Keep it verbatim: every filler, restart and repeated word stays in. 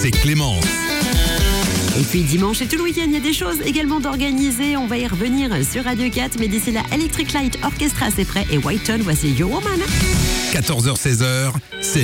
avec Clémence. Et puis dimanche et tout le week-end, il y a des choses également d'organiser. On va y revenir sur Radio quatre. Mais d'ici là, Electric Light Orchestra, c'est prêt. Et White Tone, voici Your Woman. quatorze heures seize heures, c'est